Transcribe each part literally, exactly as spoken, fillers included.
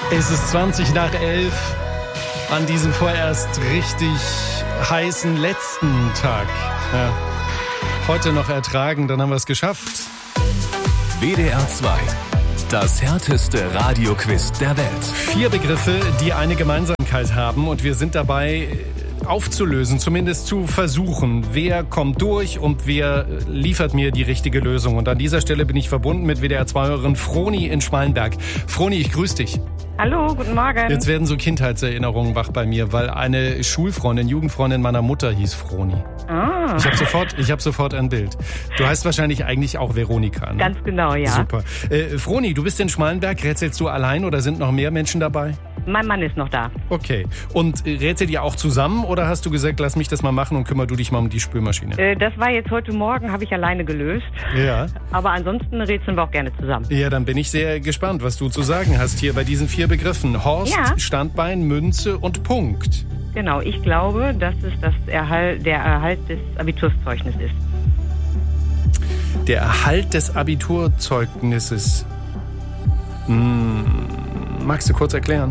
Es ist zwanzig nach elf an diesem vorerst richtig heißen letzten Tag. Ja. Heute noch ertragen, dann haben wir es geschafft. W D R zwei, das härteste Radioquiz der Welt. Vier Begriffe, die eine Gemeinsamkeit haben und wir sind dabei aufzulösen, zumindest zu versuchen, wer kommt durch und wer liefert mir die richtige Lösung. Und an dieser Stelle bin ich verbunden mit W D R zwei-Hörerin Froni in Schmalenberg. Froni, ich grüße dich. Hallo, guten Morgen. Jetzt werden so Kindheitserinnerungen wach bei mir, weil eine Schulfreundin, Jugendfreundin meiner Mutter hieß Froni. Ah. Ich habe sofort, ich hab sofort ein Bild. Du heißt wahrscheinlich eigentlich auch Veronika, ne? Ganz genau, ja. Super. Äh, Froni, du bist in Schmalenberg. Rätselst du allein oder sind noch mehr Menschen dabei? Mein Mann ist noch da. Okay. Und äh, rätselt ihr auch zusammen oder hast du gesagt, lass mich das mal machen und kümmer du dich mal um die Spülmaschine? Äh, das war jetzt heute Morgen, habe ich alleine gelöst. Ja. Aber ansonsten rätseln wir auch gerne zusammen. Ja, dann bin ich sehr gespannt, was du zu sagen hast hier bei diesen vier Begriffen. Horst, Ja. Standbein, Münze und Punkt. Genau, ich glaube, dass es das Erhalt, der Erhalt des Abiturszeugnisses ist. Der Erhalt des Abiturzeugnisses. Hm, magst du kurz erklären?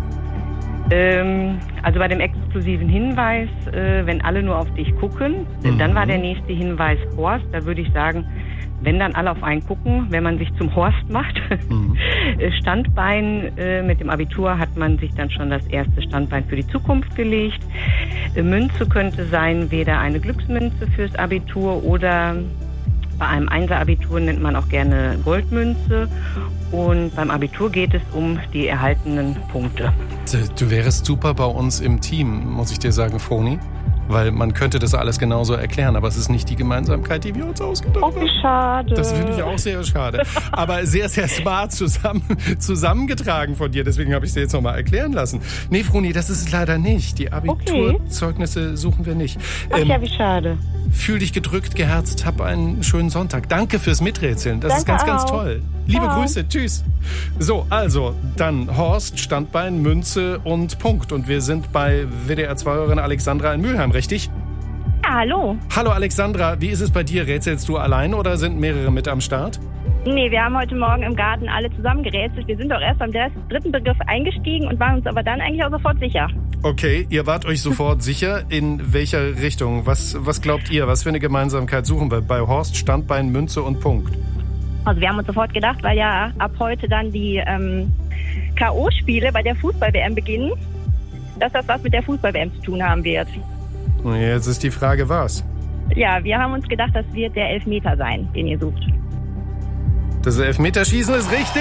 Ähm, also bei dem exklusiven Hinweis, äh, wenn alle nur auf dich gucken, Mhm. dann war der nächste Hinweis Horst. Da würde ich sagen, wenn dann alle auf einen gucken, wenn man sich zum Horst macht. Mhm. Standbein, äh, mit dem Abitur hat man sich dann schon das erste Standbein für die Zukunft gelegt. Äh, Münze könnte sein, weder eine Glücksmünze fürs Abitur oder bei einem Einser-Abitur nennt man auch gerne Goldmünze. Und beim Abitur geht es um die erhaltenen Punkte. Du wärst super bei uns im Team, muss ich dir sagen, Froni. Weil man könnte das alles genauso erklären, aber es ist nicht die Gemeinsamkeit, die wir uns ausgedacht haben. Oh, wie schade. Das finde ich auch sehr schade. Aber sehr, sehr smart zusammen, zusammengetragen von dir. Deswegen habe ich es dir jetzt nochmal erklären lassen. Nee, Froni, das ist es leider nicht. Die Abiturzeugnisse suchen wir nicht. Ach Ähm, ja, wie schade. Fühl dich gedrückt, geherzt, hab einen schönen Sonntag. Danke fürs Miträtseln. Das ist Danke ganz, ganz auch. toll. Liebe Ciao. Grüße. Tschüss. So, also, dann Horst, Standbein, Münze und Punkt. Und wir sind bei W D R zwei-Hörerin Alexandra in Mülheim, richtig? Ja, hallo. Hallo Alexandra, wie ist es bei dir? Rätselst du allein oder sind mehrere mit am Start? Nee, wir haben heute Morgen im Garten alle zusammen gerätselt. Wir sind doch erst beim dritten Begriff eingestiegen und waren uns aber dann eigentlich auch sofort sicher. Okay, ihr wart euch sofort sicher. In welcher Richtung? Was, was glaubt ihr? Was für eine Gemeinsamkeit suchen wir bei Horst, Standbein, Münze und Punkt? Also wir haben uns sofort gedacht, weil ja ab heute dann die ähm, K O-Spiele bei der Fußball-W M beginnen, dass das was mit der Fußball-W M zu tun haben wird. Und jetzt ist die Frage, was? Ja, wir haben uns gedacht, das wird der Elfmeter sein, den ihr sucht. Das Elfmeterschießen ist richtig!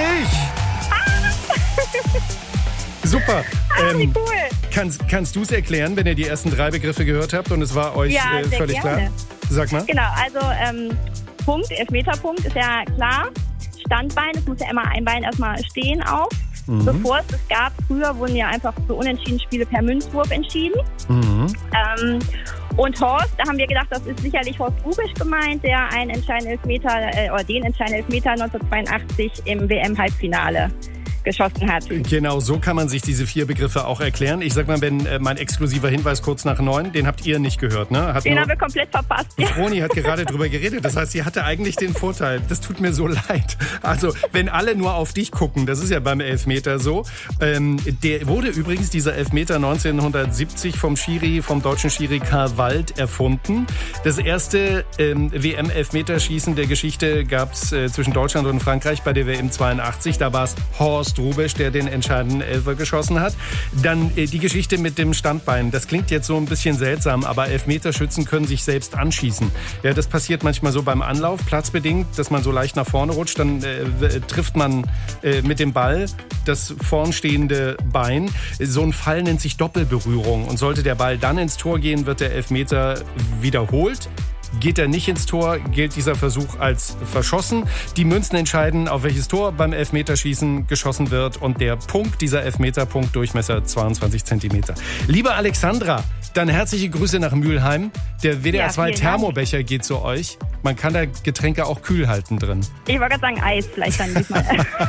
Super. Ah, wie Ähm, cool. kannst kannst du es erklären, wenn ihr die ersten drei Begriffe gehört habt und es war euch Ja, äh, sehr völlig gerne. klar? Sag mal. Genau, also ähm, Punkt, Elfmeterpunkt ist ja klar. Standbein, es muss ja immer ein Bein erstmal stehen auf. Mhm. Bevor es das gab, früher wurden ja einfach für unentschieden Spiele per Münzwurf entschieden. Mhm. Ähm, und Horst, da haben wir gedacht, das ist sicherlich Horst Rubisch gemeint, der einen entscheidenden Elfmeter, äh, oder den entscheidenden Elfmeter neunzehnhundertzweiundachtzig im W M-Halbfinale geschossen hat. Genau, so kann man sich diese vier Begriffe auch erklären. Ich sag mal, wenn äh, mein exklusiver Hinweis kurz nach neun, den habt ihr nicht gehört, ne? Hat Den nur- haben wir komplett verpasst. Ja. Froni hat gerade drüber geredet. Das heißt, sie hatte eigentlich den Vorteil. Das tut mir so leid. Also, wenn alle nur auf dich gucken, das ist ja beim Elfmeter so. Ähm, der wurde übrigens, dieser Elfmeter neunzehnhundertsiebzig vom Schiri, vom deutschen Schiri Karl Wald erfunden. Das erste ähm, W M-Elfmeterschießen der Geschichte gab's äh, zwischen Deutschland und Frankreich bei der W M zweiundachtzig. Da war es Horst Rubisch, der den entscheidenden Elfer geschossen hat. Dann äh, die Geschichte mit dem Standbein. Das klingt jetzt so ein bisschen seltsam, aber Elfmeterschützen können sich selbst anschießen. Ja, das passiert manchmal so beim Anlauf, platzbedingt, dass man so leicht nach vorne rutscht. Dann äh, trifft man äh, mit dem Ball das vornstehende Bein. So ein Fall nennt sich Doppelberührung. Und sollte der Ball dann ins Tor gehen, wird der Elfmeter wiederholt. Geht er nicht ins Tor, gilt dieser Versuch als verschossen. Die Münzen entscheiden, auf welches Tor beim Elfmeterschießen geschossen wird. Und der Punkt, dieser Elfmeterpunkt, Durchmesser zweiundzwanzig Zentimeter. Liebe Alexandra, dann herzliche Grüße nach Mülheim. Der W D R zwei Ja, vielen Dank. Thermobecher geht zu euch. Man kann da Getränke auch kühl halten drin. Ich wollte gerade sagen, Eis vielleicht dann diesmal.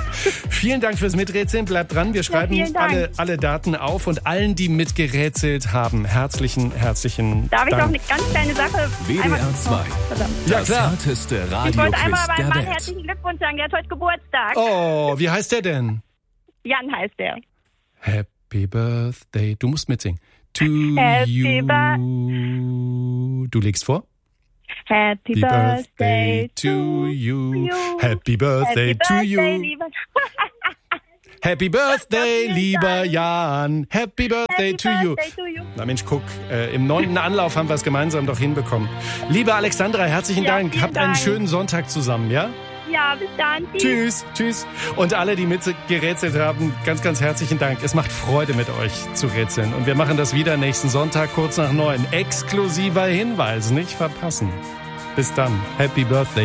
Vielen Dank fürs Miträtseln. Bleibt dran. Wir schreiben vielen Dank. alle, alle Daten auf. Und allen, die mitgerätselt haben, herzlichen, herzlichen Darf ich noch Dank. eine ganz kleine Sache? W D R zwei, Verdammt. Ja, das klar. härteste Ich wollte einmal Radioquiz meinem der Mann Welt. herzlichen Glückwunsch sagen, der hat heute Geburtstag. Oh, wie heißt der denn? Jan heißt er. Happy Birthday. Du musst mitsingen. To Happy you. Bir- Du legst vor? Happy Happy Birthday to you. you. Happy Birthday Happy to Birthday, you. lieber. Happy Birthday, vielen lieber Dank. Jan. Happy Birthday Happy to you. Birthday to you. Na Mensch, guck, äh, im neunten Anlauf haben wir es gemeinsam doch hinbekommen. Liebe Alexandra, herzlichen Ja, Dank. vielen Habt einen Dank. schönen Sonntag zusammen, ja? Ja, bis dann. Tschüss, tschüss. Und alle, die mitgerätselt haben, ganz, ganz herzlichen Dank. Es macht Freude, mit euch zu rätseln. Und wir machen das wieder nächsten Sonntag kurz nach neun. Exklusiver Hinweis, nicht verpassen. Bis dann. Happy Birthday.